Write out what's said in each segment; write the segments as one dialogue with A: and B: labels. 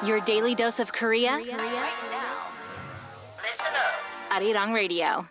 A: Your daily dose of Korea.
B: Right now. Listen up.
A: Arirang Radio.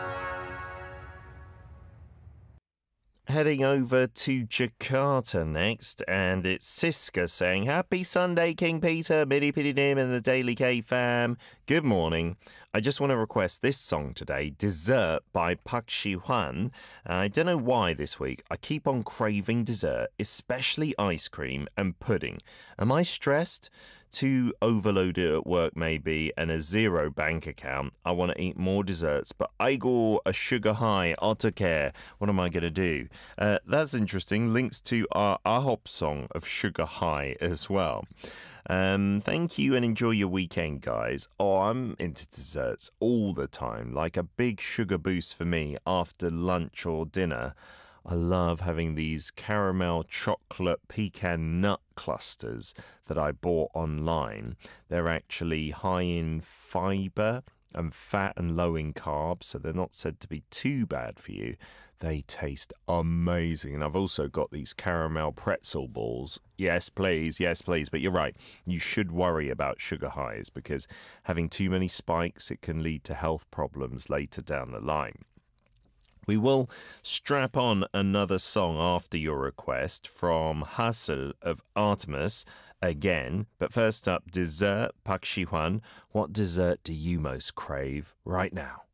C: Heading over to Jakarta next, and it's Siska saying, Happy Sunday, King Peter, Biddy Piddy Dim and the Daily K fam. Good morning. I just want to request this song today, Dessert by Park Shi-hwan. I don't know why this week. I keep on craving dessert, especially ice cream and pudding. Am I stressed? Too overloaded at work maybe, and a zero bank account. I want to eat more desserts, but I go a sugar high, autocare. What am I going to do? That's interesting. Links to our Ahop song of Sugar High as well. Thank you and enjoy your weekend, guys. Oh, I'm into desserts all the time, like a big sugar boost for me after lunch or dinner. I love having these caramel chocolate pecan nut clusters that I bought online. They're actually high in fiber and fat and low in carbs, so they're not said to be too bad for you. They taste amazing. And I've also got these caramel pretzel balls. Yes, please. But you're right. You should worry about sugar highs because having too many spikes, it can lead to health problems later down the line. We will strap on another song after your request from Hassel of Artemis again. But first up, Dessert, Park Shi-hwan. What dessert do you most crave right now?